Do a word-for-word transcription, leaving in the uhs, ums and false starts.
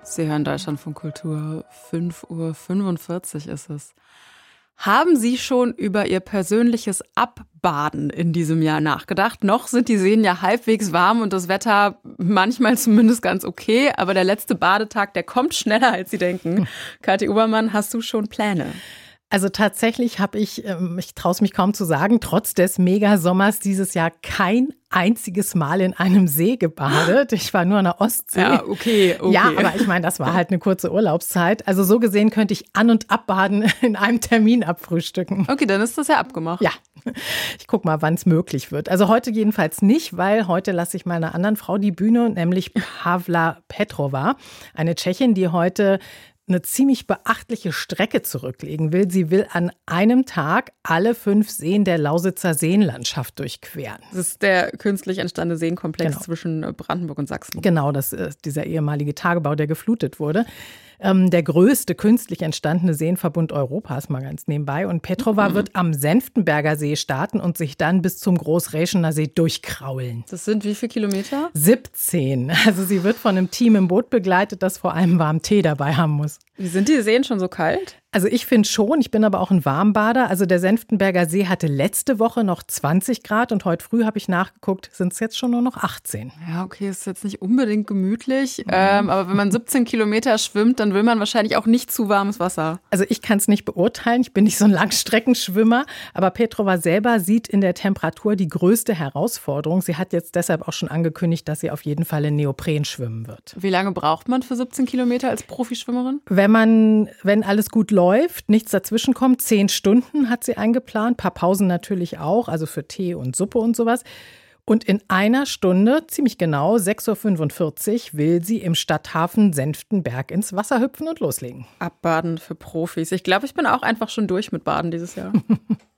Sie hören Deutschlandfunk Kultur, fünf Uhr fünfundvierzig ist es. Haben Sie schon über Ihr persönliches Abbaden in diesem Jahr nachgedacht? Noch sind die Seen ja halbwegs warm und das Wetter manchmal zumindest ganz okay, aber der letzte Badetag, der kommt schneller, als Sie denken. Kathi Obermann, hast du schon Pläne? Also tatsächlich habe ich, ich traue es mich kaum zu sagen, trotz des Megasommers dieses Jahr kein einziges Mal in einem See gebadet. Ich war nur an der Ostsee. Ja, okay, okay. Ja, aber ich meine, das war halt eine kurze Urlaubszeit. Also so gesehen könnte ich an- und abbaden in einem Termin abfrühstücken. Okay, dann ist das ja abgemacht. Ja, ich gucke mal, wann es möglich wird. Also heute jedenfalls nicht, weil heute lasse ich mal einer anderen Frau die Bühne, nämlich Pavla Petrova, eine Tschechin, die heute eine ziemlich beachtliche Strecke zurücklegen will. Sie will an einem Tag alle fünf Seen der Lausitzer Seenlandschaft durchqueren. Das ist der künstlich entstandene Seenkomplex Genau. zwischen Brandenburg und Sachsen. Genau, das ist dieser ehemalige Tagebau, der geflutet wurde. Ähm, der größte künstlich entstandene Seenverbund Europas, mal ganz nebenbei. Und Petrova mhm. wird am Senftenberger See starten und sich dann bis zum Großräschener See durchkraulen. Das sind wie viele Kilometer? siebzehn. Also sie wird von einem Team im Boot begleitet, das vor allem warmen Tee dabei haben muss. Wie sind die Seen schon so kalt? Also ich finde schon, ich bin aber auch ein Warmbader. Also der Senftenberger See hatte letzte Woche noch zwanzig Grad und heute früh habe ich nachgeguckt, sind es jetzt schon nur noch achtzehn. Ja, okay, ist jetzt nicht unbedingt gemütlich, mhm. ähm, aber wenn man siebzehn Kilometer schwimmt, dann will man wahrscheinlich auch nicht zu warmes Wasser. Also ich kann es nicht beurteilen, ich bin nicht so ein Langstreckenschwimmer, aber Petrova selber sieht in der Temperatur die größte Herausforderung. Sie hat jetzt deshalb auch schon angekündigt, dass sie auf jeden Fall in Neopren schwimmen wird. Wie lange braucht man für siebzehn Kilometer als Profischwimmerin? Wenn man, wenn alles gut läuft, läuft, nichts dazwischen kommt. Zehn Stunden hat sie eingeplant, paar Pausen natürlich auch, also für Tee und Suppe und sowas. Und in einer Stunde, ziemlich genau, sechs Uhr fünfundvierzig, will sie im Stadthafen Senftenberg ins Wasser hüpfen und loslegen. Abbaden für Profis. Ich glaube, ich bin auch einfach schon durch mit Baden dieses Jahr.